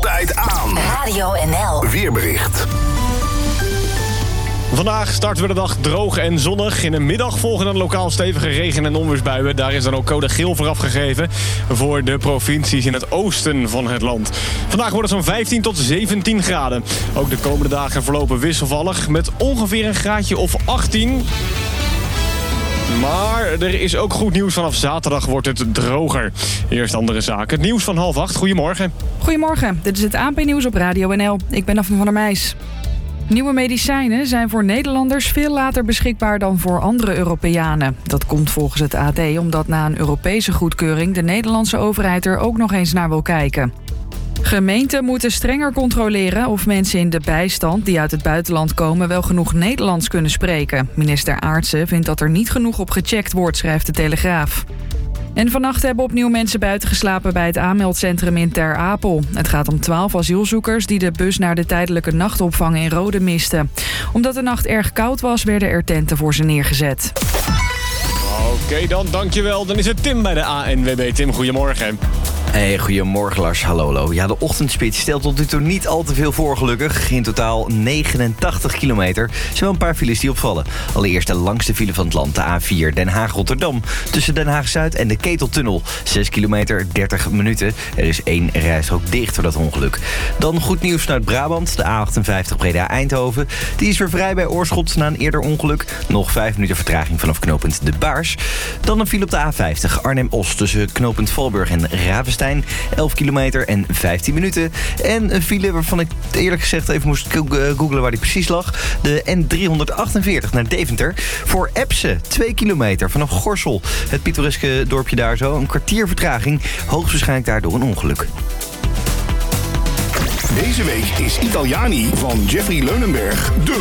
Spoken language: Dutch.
Altijd aan. Radio NL. Weerbericht. Vandaag starten we de dag droog en zonnig. In de middag volgen dan lokaal stevige regen- en onweersbuien. Daar is dan ook code geel voor afgegeven voor de provincies in het oosten van het land. Vandaag wordt het zo'n 15 tot 17 graden. Ook de komende dagen verlopen wisselvallig met ongeveer een graadje of 18. Maar er is ook goed nieuws. Vanaf zaterdag wordt het droger. Eerst andere zaken. Het nieuws van 7:30. Goedemorgen. Goedemorgen, dit is het ANP-nieuws op Radio NL. Ik ben Daphne van der Meijs. Nieuwe medicijnen zijn voor Nederlanders veel later beschikbaar dan voor andere Europeanen. Dat komt volgens het AD omdat na een Europese goedkeuring de Nederlandse overheid er ook nog eens naar wil kijken. Gemeenten moeten strenger controleren of mensen in de bijstand die uit het buitenland komen wel genoeg Nederlands kunnen spreken. Minister Aartsen vindt dat er niet genoeg op gecheckt wordt, schrijft de Telegraaf. En vannacht hebben opnieuw mensen buiten geslapen bij het aanmeldcentrum in Ter Apel. Het gaat om 12 asielzoekers die de bus naar de tijdelijke nachtopvang in Rode misten. Omdat de nacht erg koud was, werden er tenten voor ze neergezet. Oké, dan dankjewel. Dan is het Tim bij de ANWB. Tim, goedemorgen. Hey, goedemorgen Lars, hallo. Ja, de ochtendspits stelt tot nu toe niet al te veel voor gelukkig. In totaal 89 kilometer. Er zijn wel een paar files die opvallen. Allereerst de langste file van het land, de A4 Den Haag-Rotterdam. Tussen Den Haag-Zuid en de Keteltunnel. 6 kilometer, 30 minuten. Er is 1 rijstrook dicht door dat ongeluk. Dan goed nieuws vanuit Brabant, de A58 Breda-Eindhoven. Die is weer vrij bij Oorschot na een eerder ongeluk. Nog 5 minuten vertraging vanaf knooppunt De Baars. Dan een file op de A50 Arnhem-Os tussen knooppunt Valburg en Ravenstein. 11 kilometer en 15 minuten. En een file waarvan ik eerlijk gezegd even moest googlen waar die precies lag. De N348 naar Deventer. Voor Epse, 2 kilometer vanaf Gorssel. Het pittoreske dorpje daar zo. Een kwartier vertraging. Hoogstwaarschijnlijk daardoor een ongeluk. Deze week is Italiani van Jeffrey Leunenberg de